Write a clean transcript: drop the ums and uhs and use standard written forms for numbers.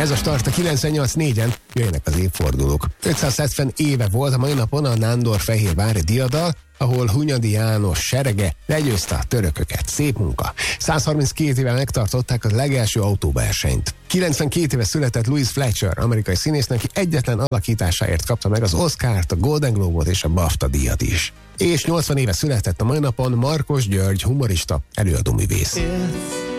Ez a start a 98.4-en, jöjjenek az évfordulók. 570 éve volt a mai napon a Nándorfehérvári diadal, ahol Hunyadi János serege legyőzte a törököket. Szép munka. 132 éve megtartották a legelső autóversenyt. 92 éve született Louis Fletcher, amerikai színész, aki egyetlen alakításáért kapta meg az Oscart, a Golden Globe-ot és a BAFTA díjat is. És 80 éve született a mai napon Markos György, humorista, előadóművész.